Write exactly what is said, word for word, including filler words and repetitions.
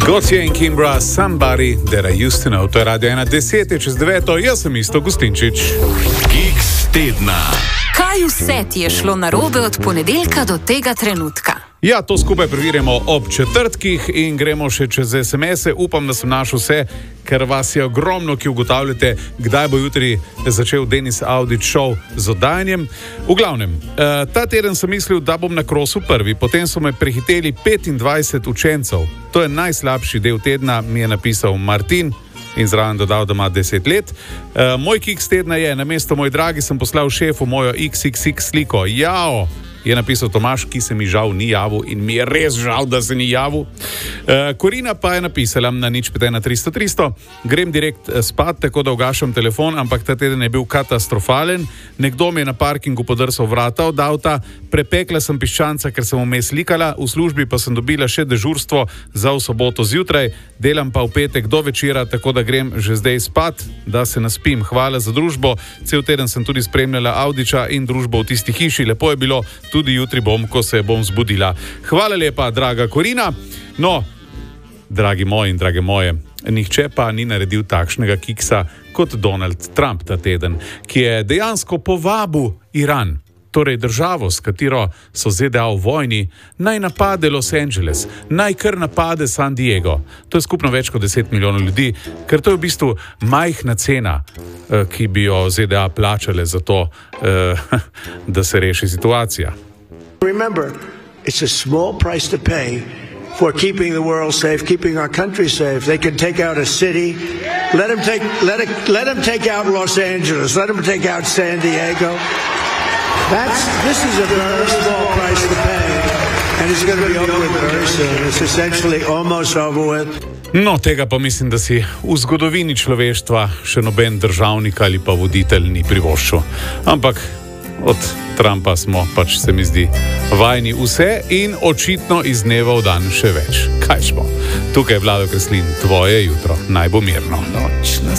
Gotye in Kimbra, Somebody That I Used To Know. To je Radio ena deset, čez deveto, jaz sem Isto Gustinčič. Kiks tedna. Kaj vse ti je šlo narobe od ponedeljka do tega trenutka? Ja, to skupaj preverimo ob četrtkih in gremo še čez es em es-e. Upam, da sem našel vse, ker vas je ogromno, ki ugotavljate, kdaj bo jutri začel Denis Audić šov z oddajanjem. V glavnem, eh, ta teden sem mislil, da bom na krosu prvi, potem so me prehiteli petindvajset učencev. To je najslabši del tedna, mi je napisal Martin in zraven dodal, da ima deset let. E, moj kiks tedna je, namesto moj dragi sem poslal šefu mojo iks iks iks sliko. Jao, je napisal Tomaš, ki se mi žal ni javil in mi je res žal, da se ni javil. E, Korina pa je napisala na nič pet ena tristo tristo. Grem direkt spat, tako da ugašam telefon, ampak ta teden je bil katastrofalen. Nekdo mi je na parkingu podrsal vrata od avta, prepekla sem piščanca, ker sem vmes likala, v službi pa sem dobila še dežurstvo za v soboto zjutraj, delam pa v petek do večera, tako da grem že zdaj spat, da se naspim. Hvala za družbo, cel teden sem tudi spremljala Audića in družbo v tisti hiši, lepo je bilo, tudi jutri bom, ko se bom zbudila. Hvala lepa, draga Korina. No, dragi moji in drage moje, nihče pa ni naredil takšnega kiksa kot Donald Trump ta teden, ki je dejansko povabil Iran, torej državo, s katero so ze de a v vojni, naj napade Los Angeles, naj kar napade San Diego. To je skupno več kot deset milijonov ljudi, ker to je v bistvu majhna cena, ki bi jo ze de a plačale za to, da se reši situacija. Remember, it's a small price to pay for keeping the world safe, keeping our country safe. They can take out a city. Let them take, let it, let them take out Los Angeles. Let them take out San Diego. That's, this is a very small price to pay, and it's going to be over with very soon. It's essentially almost over with. No, tega pa mislim, da si v zgodovini človeštva še noben državnik ali pa voditelj ni privoščil. Ampak od Trumpa smo pač, se mi zdi, vajni vse in očitno iz dneva v dan še več. Kaj smo? Tukaj je Vlado Kreslin, tvoje jutro, naj bo mirno. Noč na